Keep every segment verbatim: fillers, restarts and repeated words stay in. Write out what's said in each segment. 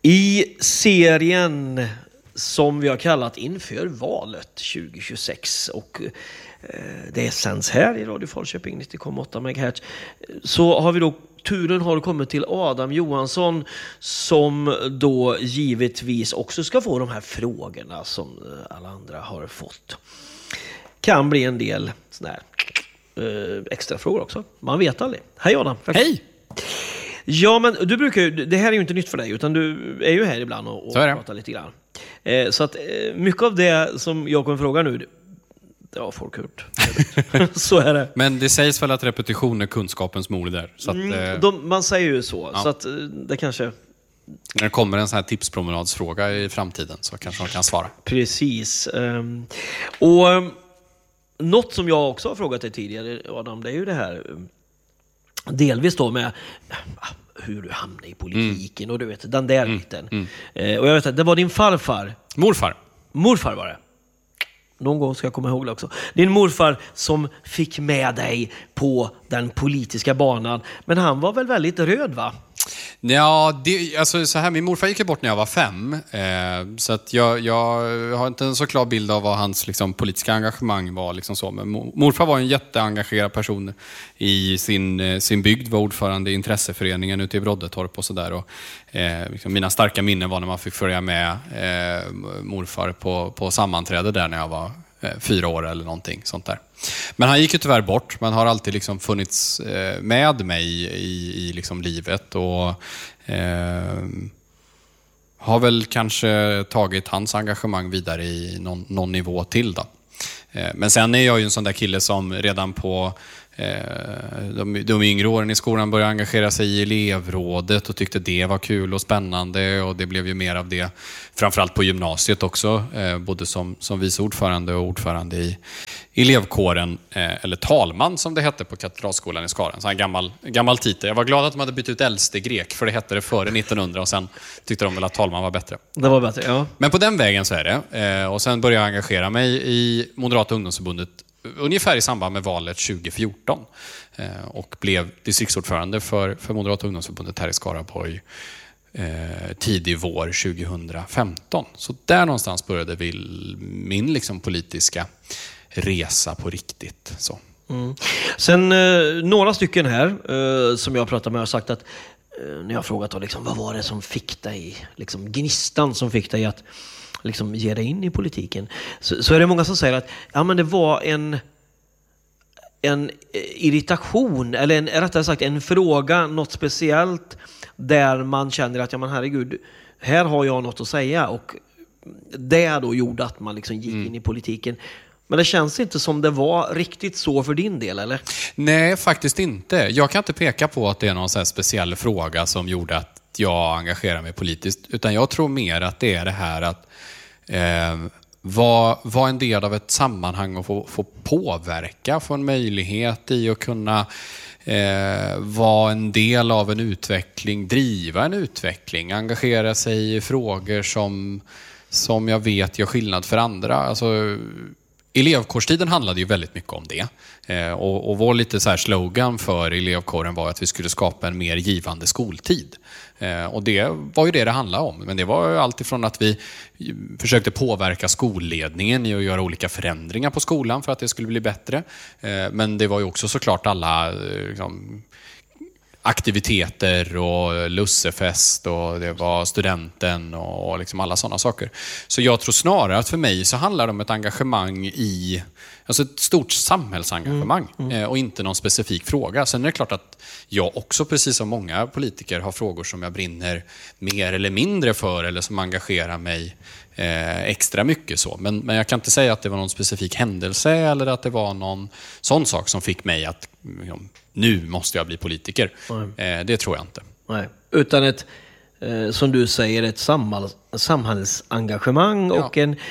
I serien som vi har kallat Inför valet tjugo tjugosex, och eh, det sänds här i Radio Falköping nittio komma åtta megahertz, så har vi då turen har kommit till Adam Johansson, som då givetvis också ska få de här frågorna som alla andra har fått. Kan bli en del sån här eh, extra frågor också. Man vet aldrig. Hej Adam. Hej! Ja, men du brukar ju, det här är ju inte nytt för dig, utan du är ju här ibland och, och pratar lite grann. Eh, så att eh, mycket av det som jag kommer fråga nu, det har folk hört. Så är det. Men det sägs väl att repetition är kunskapens mor där. Så att, mm, eh, de, man säger ju så. Ja. Så att eh, det kanske... När det kommer en sån här tipspromenadsfråga i framtiden så kanske de kan svara. Precis. Um, och um, något som jag också har frågat dig tidigare, Adam, det är ju det här um, delvis då med uh, hur du hamnar i politiken mm. och du vet, den där mm. biten. Mm. Uh, och jag vet att det var din farfar. Morfar. Morfar var det. Någon gång ska jag komma ihåg det också. Din morfar som fick med dig på den politiska banan. Men han var väl väldigt röd, va? Ja, det, alltså så här, min morfar gick bort när jag var fem. Eh, så att jag, jag har inte en så klar bild av vad hans liksom, politiska engagemang var. Liksom så. Men morfar var en jätteengagerad person i sin, sin bygd. Var ordförande i intresseföreningen ute i Broddetorp och sådär. Eh, liksom, mina starka minnen var när man fick följa med eh, morfar på, på sammanträde där när jag var eh, fyra år eller någonting sånt där. Men han gick ju tyvärr bort, men har alltid liksom funnits med mig i, i liksom livet och eh, har väl kanske tagit hans engagemang vidare i någon, någon nivå till då. Eh, men sen är jag ju en sån där kille som redan på eh, de, de yngre åren i skolan började engagera sig i elevrådet och tyckte det var kul och spännande, och det blev ju mer av det framförallt på gymnasiet också, eh, både som, som vice ordförande och ordförande i elevkåren, eh, eller talman som det hette på Katedralskolan i Skara. Så en gammal, gammal titel. Jag var glad att de hade bytt ut äldste grek, för det hette det före nittonhundra, och sen tyckte de väl att talman var bättre. Det var bättre, ja. Men på den vägen så är det. Eh, och sen började jag engagera mig i Moderata ungdomsförbundet ungefär i samband med valet tjugo fjorton. Eh, och blev distriktsordförande för, för Moderata ungdomsförbundet här i Skaraborg eh, tidig vår tjugo femton. Så där någonstans började väl min liksom politiska resa på riktigt. Så. Mm. Sen eh, några stycken här eh, som jag pratat med har sagt att eh, när jag har frågat då, liksom, vad var det som fick dig, liksom, gnistan som fick dig att liksom, ge dig in i politiken, så, så är det många som säger att ja, men det var en en irritation, eller en, rättare sagt en fråga, något speciellt där man känner att ja, men herregud, här har jag något att säga, och det då gjorde att man liksom gick mm. in i politiken. Men det känns inte som det var riktigt så för din del, eller? Nej, faktiskt inte. Jag kan inte peka på att det är någon så här speciell fråga som gjorde att jag engagerar mig politiskt. Utan jag tror mer att det är det här att eh, vara var en del av ett sammanhang och få, få påverka, få en möjlighet i att kunna eh, vara en del av en utveckling, driva en utveckling, engagera sig i frågor som, som jag vet gör skillnad för andra. Alltså, elevkårstiden handlade ju väldigt mycket om det. Eh, och, och vår lite så här slogan för elevkåren var att vi skulle skapa en mer givande skoltid. Eh, och det var ju det det handlade om. Men det var ju allt ifrån att vi försökte påverka skolledningen i att göra olika förändringar på skolan för att det skulle bli bättre. Eh, men det var ju också såklart alla eh, liksom, aktiviteter och lussefest, och det var studenten och liksom alla sådana saker. Så jag tror snarare att för mig så handlar det om ett engagemang i, alltså ett stort samhällsengagemang mm, mm. och inte någon specifik fråga. Sen är det klart att jag också, precis som många politiker, har frågor som jag brinner mer eller mindre för, eller som engagerar mig eh, extra mycket så. Men, men jag kan inte säga att det var någon specifik händelse eller att det var någon sån sak som fick mig att liksom, nu måste jag bli politiker. Eh, det tror jag inte. Nej. Utan ett, eh, som du säger, ett samhälls, samhällsengagemang ja. och en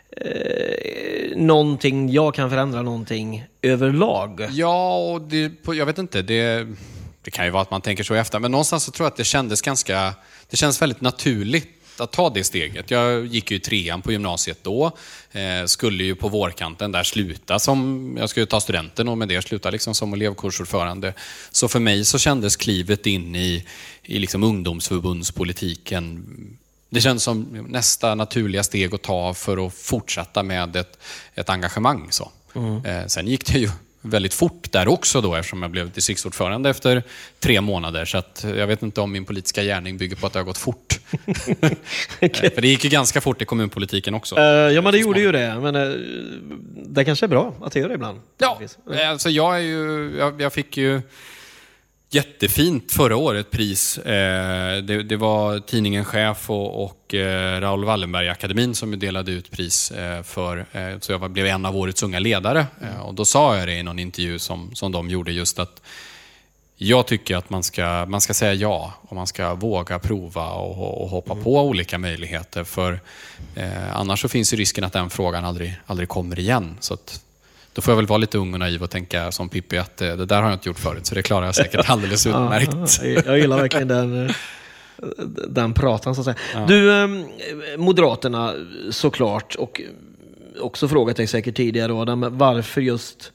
eh, någonting, jag kan förändra någonting överlag. Ja, och det, jag vet inte, det, det kan ju vara att man tänker så i efter, men någonstans så tror jag att det kändes ganska, det känns väldigt naturligt att ta det steget. Jag gick ju i trean på gymnasiet då. Eh, skulle ju på vårkanten där sluta som, jag skulle ta studenten och med det sluta liksom som elevkursordförande. Så för mig så kändes klivet in i, i liksom ungdomsförbundspolitiken det känns som nästa naturliga steg att ta för att fortsätta med ett, ett engagemang. Så. Mm. Eh, sen gick det ju väldigt fort där också då, eftersom jag blev distriktsordförande efter tre månader. Så att jag vet inte om min politiska gärning bygger på att det har gått fort. Okay. För det gick ju ganska fort i kommunpolitiken också. Uh, ja, men det gjorde ju det. Men uh, det kanske är bra att det gör det ibland. Ja, uh. alltså jag är ju... Jag, jag fick ju jättefint förra året pris. Eh, det, det var tidningen Chef och, och eh, Raoul Wallenberg-akademin som delade ut pris eh, för. Eh, så jag blev en av årets unga ledare. Eh, och då sa jag det i någon intervju som, som de gjorde, just att jag tycker att man ska, man ska säga ja och man ska våga prova och, och hoppa mm. på olika möjligheter. För eh, annars så finns ju risken att den frågan aldrig, aldrig kommer igen. Så att då får jag väl vara lite ung och naiv och tänka som Pippi att det där har jag inte gjort förut, så det klarar jag säkert alldeles utmärkt. Ja, jag gillar verkligen den, den pratan så att säga. Ja. Du, Moderaterna såklart, och också frågat dig säkert tidigare Adam, varför just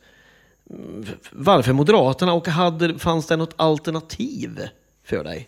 varför Moderaterna, och hade, fanns det något alternativ för dig?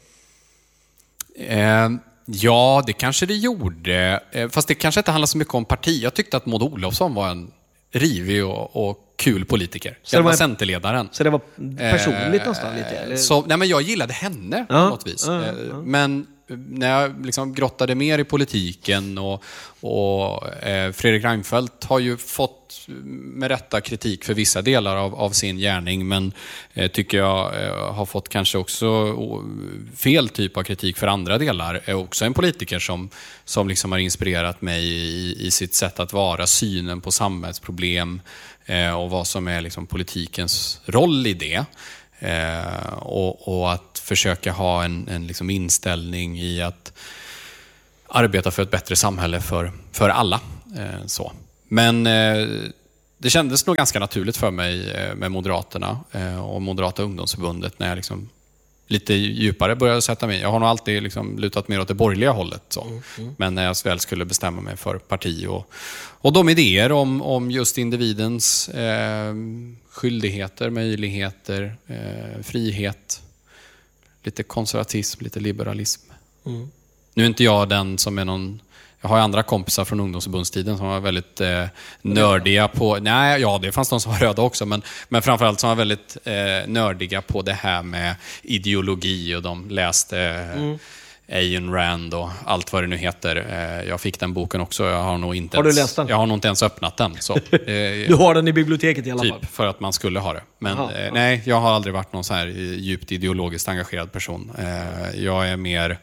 Eh, ja, det kanske det gjorde. Eh, fast det kanske inte handlar så mycket om parti. Jag tyckte att Maud Olofsson var en rivig och, och kul politiker. Så det var centerledaren. Så det var personligt eh, nästan lite? Eller? Så, nej, men jag gillade henne ja, på något vis. Ja, ja. Men när jag liksom grottade mer i politiken och, och eh, Fredrik Reinfeldt har ju fått med rätta kritik för vissa delar av, av sin gärning, men eh, tycker jag eh, har fått kanske också oh, fel typ av kritik för andra delar. Är också en politiker som, som liksom har inspirerat mig i, i sitt sätt att vara, synen på samhällsproblem eh, och vad som är liksom politikens roll i det. Eh, och, och att försöka ha en, en liksom inställning i att arbeta för ett bättre samhälle för, för alla. Eh, så. Men eh, det kändes nog ganska naturligt för mig eh, med Moderaterna eh, och Moderata ungdomsförbundet när jag liksom lite djupare började sätta mig. Jag har nog alltid liksom lutat mer åt det borgerliga hållet. Så. Mm, mm. Men när jag väl skulle bestämma mig för parti och, och de idéer om, om just individens eh, skyldigheter, möjligheter, eh, frihet, lite konservatism, lite liberalism. Mm. Nu är inte jag den som är någon... Jag har andra kompisar från ungdomsförbundstiden som var väldigt eh, nördiga på... Nej, ja, det fanns de som var röda också, men, men framförallt som var väldigt eh, nördiga på det här med ideologi, och de läste eh, mm. Ayn Rand och allt vad det nu heter. Eh, jag fick den boken också. Jag har nog inte har du ens, läst den? Jag har nog inte ens öppnat den. Så, eh, du har den i biblioteket i alla typ, fall? För att man skulle ha det. Men Aha, eh, nej, jag har aldrig varit någon så här djupt ideologiskt engagerad person. Eh, jag är mer...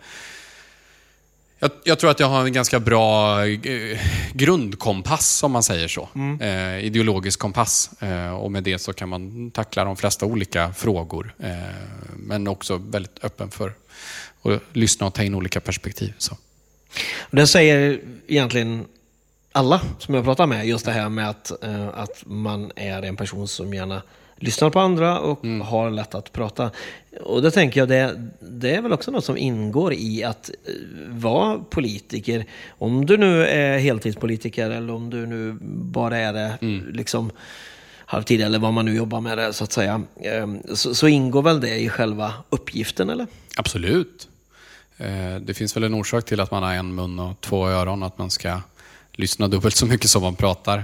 Jag, jag tror att jag har en ganska bra eh, grundkompass, om man säger så. Mm. Eh, ideologisk kompass. Eh, och med det så kan man tackla de flesta olika frågor. Eh, men också väldigt öppen för att lyssna och ta in olika perspektiv. Så. Det säger egentligen alla som jag pratar med, just det här med att, eh, att man är en person som gärna lyssnar på andra och mm. har lätt att prata. Och då tänker jag, det, det är väl också något som ingår i att vara politiker. Om du nu är heltidspolitiker eller om du nu bara är det mm. liksom halvtid eller vad man nu jobbar med det, så att säga. Så, så ingår väl det i själva uppgiften, eller? Absolut. Det finns väl en orsak till att man har en mun och två öron, att man ska lyssna dubbelt så mycket som man pratar.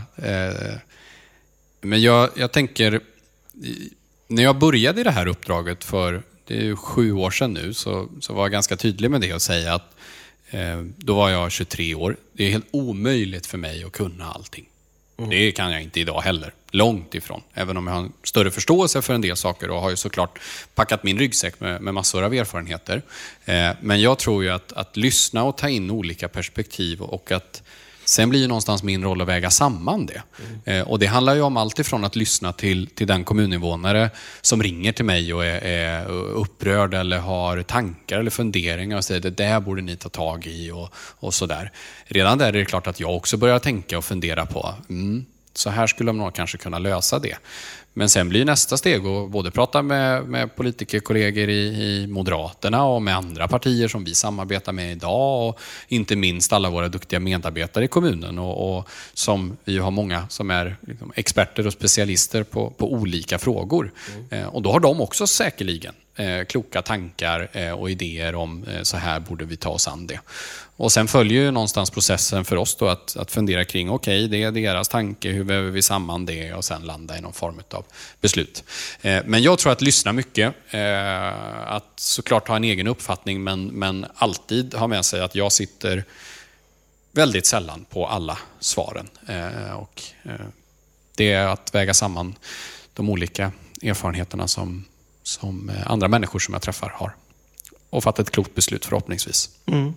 Men jag, jag tänker... När jag började i det här uppdraget för det är ju sju år sedan nu, så, så var jag ganska tydlig med det och säga att eh, då var jag tjugotre år. Det är helt omöjligt för mig att kunna allting. Mm. Det kan jag inte idag heller. Långt ifrån. Även om jag har en större förståelse för en del saker och har ju såklart packat min ryggsäck med, med massor av erfarenheter. Eh, men jag tror ju att, att lyssna och ta in olika perspektiv, och att sen blir ju någonstans min roll att väga samman det. Mm. Eh, och det handlar ju om allt ifrån att lyssna till, till den kommuninvånare som ringer till mig och är, är upprörd eller har tankar eller funderingar och säger det där borde ni ta tag i och, och sådär. Redan där är det klart att jag också börjar tänka och fundera på mm, så här skulle man kanske kunna lösa det. Men sen blir nästa steg att både prata med, med politikerkollegor i, i Moderaterna och med andra partier som vi samarbetar med idag och inte minst alla våra duktiga medarbetare i kommunen och, och som vi har många som är liksom experter och specialister på, på olika frågor. Mm. Eh, och då har de också säkerligen eh, kloka tankar eh, och idéer om eh, så här borde vi ta oss an det. Och sen följer ju någonstans processen för oss då att, att fundera kring okej, okay, det är deras tanke, hur behöver vi samman det och sen landa i någon form av beslut. Eh, men jag tror att lyssna mycket, eh, att såklart ha en egen uppfattning men, men alltid ha med sig att jag sitter väldigt sällan på alla svaren. Eh, och eh, det är att väga samman de olika erfarenheterna som, som andra människor som jag träffar har. Och fatta ett klokt beslut förhoppningsvis. Mm.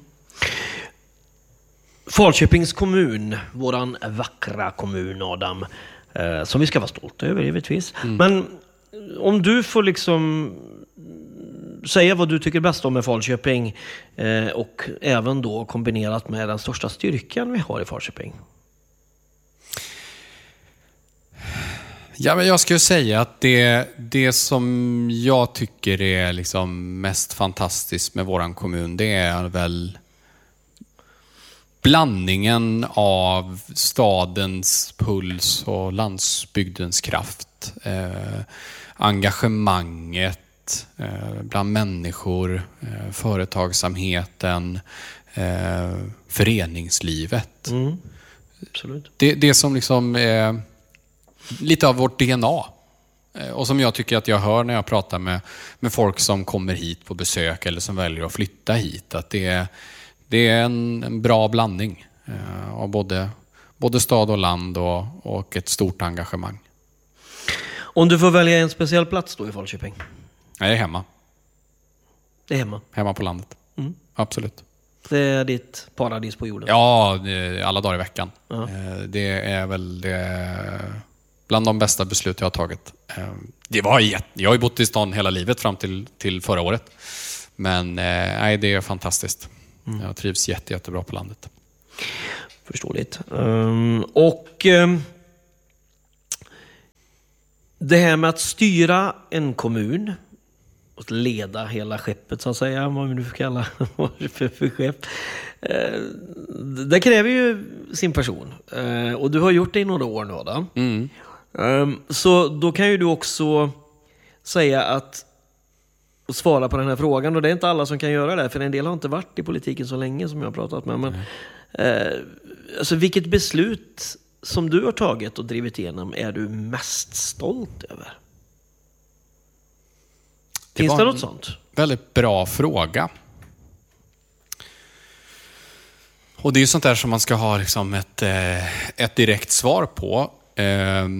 Falköpings kommun, våran vackra kommun, Adam, eh, som vi ska vara stolta över givetvis. Mm. Men om du får liksom säga vad du tycker bäst om med Falköping eh, och även då kombinerat med den största styrkan vi har i Falköping. Ja, men jag skulle säga att det, det som jag tycker är liksom mest fantastiskt med våran kommun, det är väl blandningen av stadens puls och landsbygdens kraft. Eh, engagemanget eh, bland människor, eh, företagsamheten, eh, föreningslivet. Mm, absolut. Det, det som liksom är lite av vårt D N A. Eh, och som jag tycker att jag hör när jag pratar med, med folk som kommer hit på besök eller som väljer att flytta hit. Att det är Det är en, en bra blandning eh, av både, både stad och land och, och ett stort engagemang. Om du får välja en speciell plats då i Falköping? Jag är hemma. Det är hemma? Hemma på landet. Mm. Absolut. Det är ditt paradis på jorden? Ja, alla dagar i veckan. Uh-huh. Det är väl det, bland de bästa beslut jag har tagit. Det var jätt, jag har ju bott i stan hela livet fram till, till förra året. Men nej, det är fantastiskt. Mm. Jag trivs jätte, jättebra på landet. Förståeligt. Um, och um, det här med att styra en kommun och leda hela skeppet så att säga, vad vi nu får kalla för, för skepp. Uh, det kräver ju sin person. Uh, och du har gjort det i några år nu, Adam. Mm. Um, så då kan ju du också säga att och svara på den här frågan. Och det är inte alla som kan göra det. För en del har inte varit i politiken så länge som jag har pratat med. Men, eh, alltså vilket beslut som du har tagit och drivit igenom är du mest stolt över? Det Finns det något sånt? Väldigt bra fråga. Och det är ju sånt där som man ska ha liksom ett, ett direkt svar på. Eh,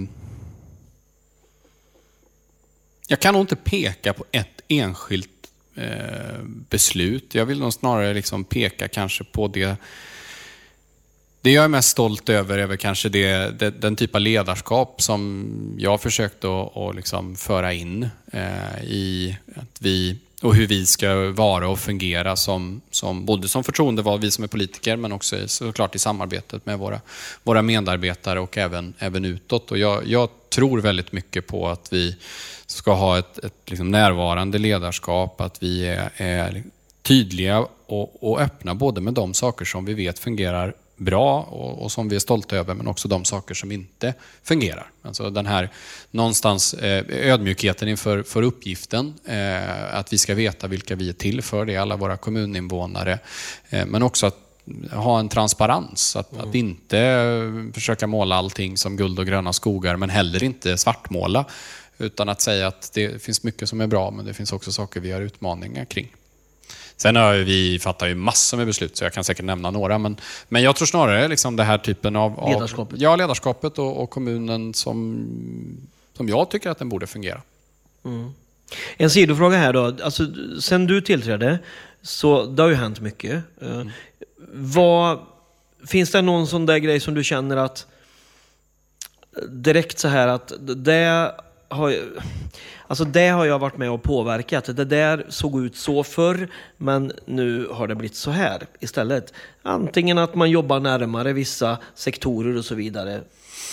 jag kan nog inte peka på ett enskilt eh, beslut. Jag vill nog snarare liksom peka kanske på det. Det jag är mest stolt över är väl kanske det, det, den typ av ledarskap som jag har försökt att, att liksom föra in eh, i att vi och hur vi ska vara och fungera som, som både som förtroendevald, vi som är politiker, men också såklart i samarbetet med våra, våra medarbetare och även, även utåt. Och jag, jag tror väldigt mycket på att vi ska ha ett, ett liksom närvarande ledarskap, att vi är, är tydliga och, och öppna både med de saker som vi vet fungerar bra och, och som vi är stolta över, men också de saker som inte fungerar. Alltså den här någonstans eh, ödmjukheten inför för uppgiften, eh, att vi ska veta vilka vi är till för, det är alla våra kommuninvånare, eh, men också att ha en transparens, att, mm. att inte försöka måla allting som guld och gröna skogar, men heller inte svartmåla, utan att säga att det finns mycket som är bra, men det finns också saker vi har utmaningar kring. Sen har vi fattar ju massor med beslut, så jag kan säkert nämna några. Men, men jag tror snarare liksom det här typen av... av ledarskapet. Ja, ledarskapet och, och kommunen som, som jag tycker att den borde fungera. Mm. En sidofråga här då. Alltså, sen du tillträdde så det har ju hänt mycket. Mm. Vad, finns det någon sån där grej som du känner att direkt så här att det har... Alltså det har jag varit med och påverkat. Det där såg ut så förr, men nu har det blivit så här istället. Antingen att man jobbar närmare vissa sektorer och så vidare.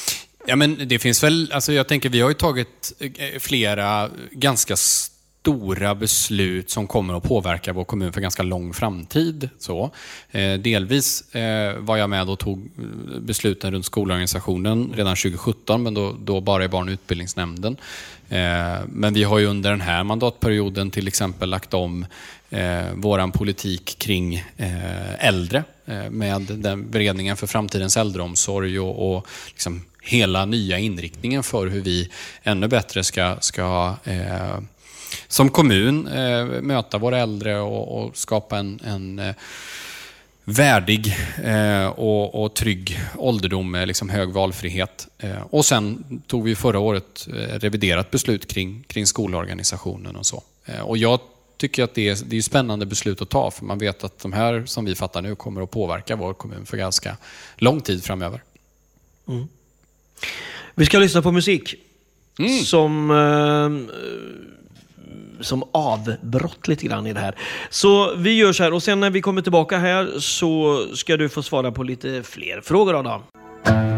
Ja, men det finns väl, alltså jag tänker vi har ju tagit flera ganska stora beslut som kommer att påverka vår kommun för ganska lång framtid. Så. Eh, delvis eh, var jag med och tog besluten runt skolorganisationen redan tjugo sjutton, men då, då bara i barn- och utbildningsnämnden. Eh, men vi har ju under den här mandatperioden till exempel lagt om eh, våran politik kring eh, äldre eh, med den beredningen för framtidens äldreomsorg och, och liksom hela nya inriktningen för hur vi ännu bättre ska, ska eh, som kommun eh, möta våra äldre och, och skapa en, en eh, värdig eh, och, och trygg ålderdom med liksom hög valfrihet. Eh, och sen tog vi förra året eh, reviderat beslut kring, kring skolorganisationen och så. Eh, och jag tycker att det är, det är spännande beslut att ta, för man vet att de här som vi fattar nu kommer att påverka vår kommun för ganska lång tid framöver. Mm. Vi ska lyssna på musik mm. som... Eh, som avbrott lite grann i det här. Så vi gör så här, och sen när vi kommer tillbaka här så ska du få svara på lite fler frågor, Adam.